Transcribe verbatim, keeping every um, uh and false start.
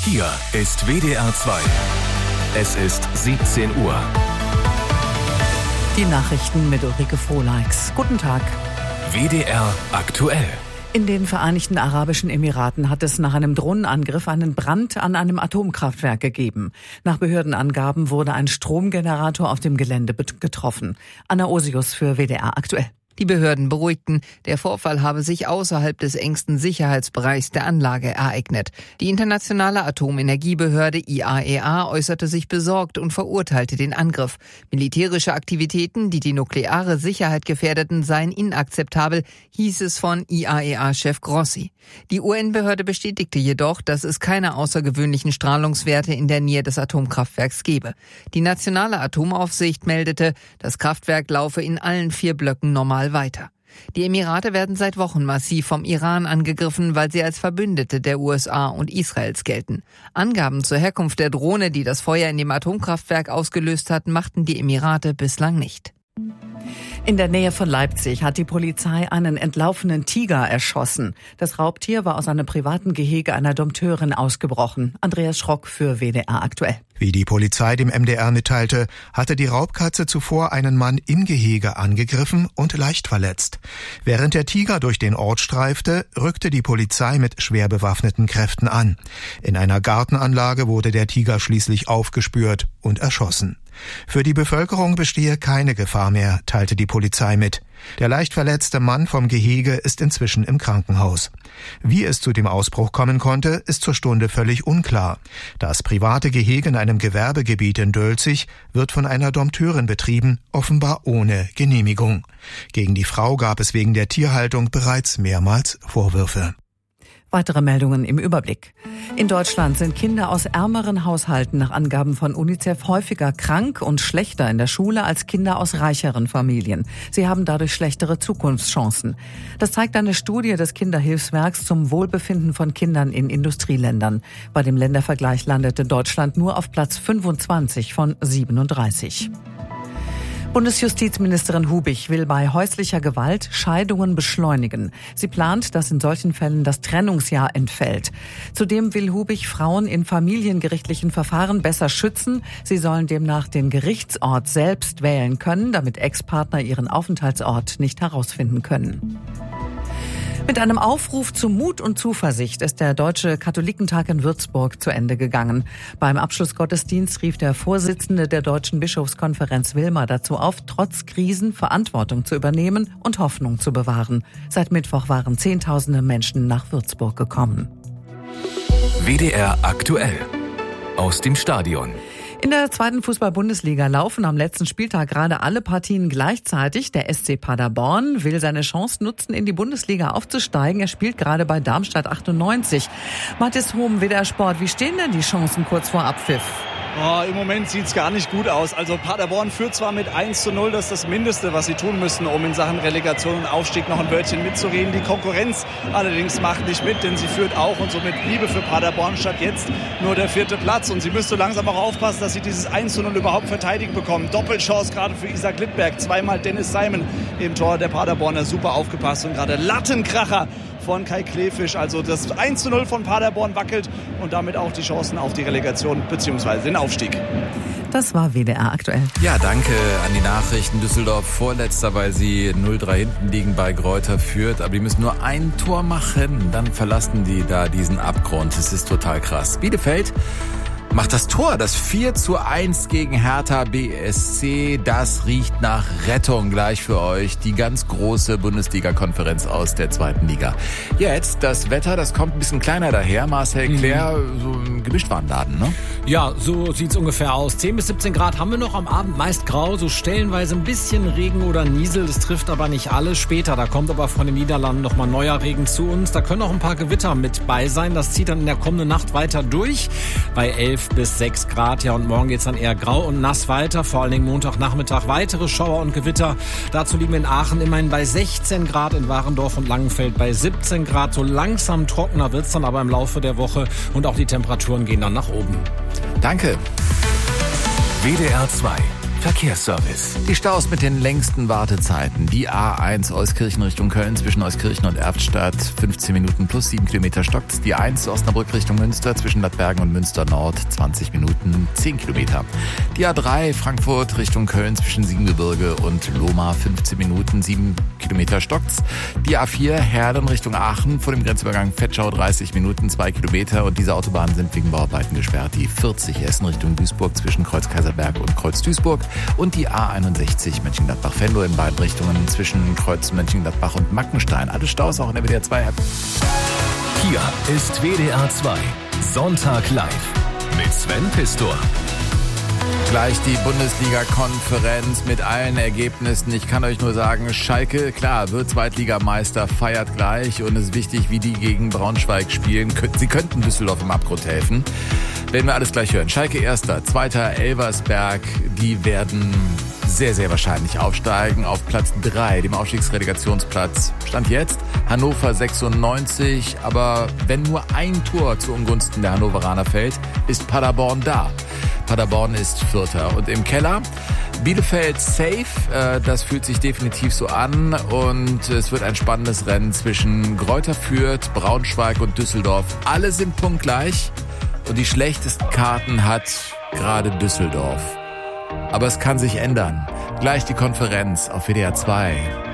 Hier ist W D R zwei. Es ist siebzehn Uhr. Die Nachrichten mit Ulrike Frohleix. Guten Tag. W D R aktuell. In den Vereinigten Arabischen Emiraten hat es nach einem Drohnenangriff einen Brand an einem Atomkraftwerk gegeben. Nach Behördenangaben wurde ein Stromgenerator auf dem Gelände getroffen. Anna Osius für W D R aktuell. Die Behörden beruhigten, der Vorfall habe sich außerhalb des engsten Sicherheitsbereichs der Anlage ereignet. Die internationale Atomenergiebehörde I A E A äußerte sich besorgt und verurteilte den Angriff. Militärische Aktivitäten, die die nukleare Sicherheit gefährdeten, seien inakzeptabel, hieß es von I A E A-Chef Grossi. Die U N-Behörde bestätigte jedoch, dass es keine außergewöhnlichen Strahlungswerte in der Nähe des Atomkraftwerks gebe. Die nationale Atomaufsicht meldete, das Kraftwerk laufe in allen vier Blöcken normal weiter. Die Emirate werden seit Wochen massiv vom Iran angegriffen, weil sie als Verbündete der U S A und Israels gelten. Angaben zur Herkunft der Drohne, die das Feuer in dem Atomkraftwerk ausgelöst hat, machten die Emirate bislang nicht. In der Nähe von Leipzig hat die Polizei einen entlaufenen Tiger erschossen. Das Raubtier war aus einem privaten Gehege einer Dompteurin ausgebrochen. Andreas Schrock für W D R aktuell. Wie die Polizei dem M D R mitteilte, hatte die Raubkatze zuvor einen Mann im Gehege angegriffen und leicht verletzt. Während der Tiger durch den Ort streifte, rückte die Polizei mit schwer bewaffneten Kräften an. In einer Gartenanlage wurde der Tiger schließlich aufgespürt und erschossen. Für die Bevölkerung bestehe keine Gefahr mehr, teilte die Polizei mit. Der leicht verletzte Mann vom Gehege ist inzwischen im Krankenhaus. Wie es zu dem Ausbruch kommen konnte, ist zur Stunde völlig unklar. Das private Gehege in einem Gewerbegebiet in Dölzig wird von einer Dompteurin betrieben, offenbar ohne Genehmigung. Gegen die Frau gab es wegen der Tierhaltung bereits mehrmals Vorwürfe. Weitere Meldungen im Überblick. In Deutschland sind Kinder aus ärmeren Haushalten nach Angaben von UNICEF häufiger krank und schlechter in der Schule als Kinder aus reicheren Familien. Sie haben dadurch schlechtere Zukunftschancen. Das zeigt eine Studie des Kinderhilfswerks zum Wohlbefinden von Kindern in Industrieländern. Bei dem Ländervergleich landete Deutschland nur auf Platz fünfundzwanzig von siebenunddreißig. Bundesjustizministerin Hubich will bei häuslicher Gewalt Scheidungen beschleunigen. Sie plant, dass in solchen Fällen das Trennungsjahr entfällt. Zudem will Hubich Frauen in familiengerichtlichen Verfahren besser schützen. Sie sollen demnach den Gerichtsort selbst wählen können, damit Ex-Partner ihren Aufenthaltsort nicht herausfinden können. Mit einem Aufruf zu Mut und Zuversicht ist der Deutsche Katholikentag in Würzburg zu Ende gegangen. Beim Abschlussgottesdienst rief der Vorsitzende der Deutschen Bischofskonferenz Wilmer dazu auf, trotz Krisen Verantwortung zu übernehmen und Hoffnung zu bewahren. Seit Mittwoch waren Zehntausende Menschen nach Würzburg gekommen. W D R aktuell. Aus dem Stadion. In der zweiten Fußball-Bundesliga laufen am letzten Spieltag gerade alle Partien gleichzeitig. Der S C Paderborn will seine Chance nutzen, in die Bundesliga aufzusteigen. Er spielt gerade bei Darmstadt achtundneunzig. Mathis Hohm, W D R Sport, wie stehen denn die Chancen kurz vor Abpfiff? Oh, im Moment sieht's gar nicht gut aus. Also Paderborn führt zwar mit eins zu null, das ist das Mindeste, was sie tun müssen, um in Sachen Relegation und Aufstieg noch ein Wörtchen mitzureden. Die Konkurrenz allerdings macht nicht mit, denn sie führt auch und somit Liebe für Paderborn statt jetzt nur der vierte Platz. Und sie müsste langsam auch aufpassen, dass sie dieses eins zu null überhaupt verteidigt bekommen. Doppelchance gerade für Isaac Littberg, zweimal Dennis Simon im Tor der Paderborner, super aufgepasst und gerade Lattenkracher von Kai Kleefisch. Also das eins zu null von Paderborn wackelt und damit auch die Chancen auf die Relegation bzw. den Aufstieg. Das war W D R aktuell. Ja, danke an die Nachrichten. Düsseldorf vorletzter, weil sie null drei hinten liegen bei Greuther Fürth. Aber die müssen nur ein Tor machen, dann verlassen die da diesen Abgrund. Das ist total krass. Bielefeld macht das Tor, das vier zu eins gegen Hertha B S C. Das riecht nach Rettung gleich für euch. Die ganz große Bundesliga-Konferenz aus der zweiten Liga. Jetzt das Wetter, das kommt ein bisschen kleiner daher. Marcel Claire, mhm. so ein Gemischtwarenladen, ne? Ja, so sieht's ungefähr aus. zehn bis siebzehn Grad haben wir noch, am Abend meist grau, so stellenweise ein bisschen Regen oder Niesel. Das trifft aber nicht alles. Später, da kommt aber von den Niederlanden nochmal neuer Regen zu uns. Da können auch ein paar Gewitter mit bei sein. Das zieht dann in der kommenden Nacht weiter durch. Bei elf bis sechs Grad, ja, und morgen geht's dann eher grau und nass weiter, vor allen Dingen Montagnachmittag weitere Schauer und Gewitter. Dazu liegen wir in Aachen immerhin bei sechzehn Grad, in Warendorf und Langenfeld bei siebzehn Grad. So langsam trockener wird's dann aber im Laufe der Woche und auch die Temperaturen gehen dann nach oben. Danke. W D R zwei. Verkehrsservice. Die Staus mit den längsten Wartezeiten. Die A eins Euskirchen Richtung Köln zwischen Euskirchen und Erftstadt fünfzehn Minuten plus sieben Kilometer stockt. Die eins Osnabrück Richtung Münster zwischen Lattbergen und Münster Nord zwanzig Minuten zehn Kilometer. Die A drei Frankfurt Richtung Köln zwischen Siebengebirge und Lohmar fünfzehn Minuten sieben Kilometer stockt's. Die A vier Herden Richtung Aachen vor dem Grenzübergang Vetschau dreißig Minuten zwei Kilometer und diese Autobahnen sind wegen Bauarbeiten gesperrt. Die vierzig Essen Richtung Duisburg zwischen Kreuz Kaiserberg und Kreuz Duisburg und die A einundsechzig Mönchengladbach-Venlo in beiden Richtungen zwischen Kreuz Mönchengladbach und Mackenstein. Alle Staus auch in der W D R zwei App. Hier ist W D R zwei Sonntag live mit Sven Pistor. Gleich die Bundesliga-Konferenz mit allen Ergebnissen. Ich kann euch nur sagen, Schalke, klar, wird Zweitligameister, feiert gleich und es ist wichtig, wie die gegen Braunschweig spielen. Sie könnten Düsseldorf im Abgrund helfen. Werden wir alles gleich hören. Schalke Erster, Zweiter Elversberg, die werden sehr, sehr wahrscheinlich aufsteigen auf Platz drei, dem Aufstiegsrelegationsplatz. Stand jetzt Hannover sechsundneunzig, aber wenn nur ein Tor zu Ungunsten der Hannoveraner fällt, ist Paderborn da. Paderborn ist Vierter. Und im Keller Bielefeld safe, äh, das fühlt sich definitiv so an und es wird ein spannendes Rennen zwischen Greuther Fürth, Braunschweig und Düsseldorf. Alle sind punktgleich und die schlechtesten Karten hat gerade Düsseldorf. Aber es kann sich ändern. Gleich die Konferenz auf W D R zwei.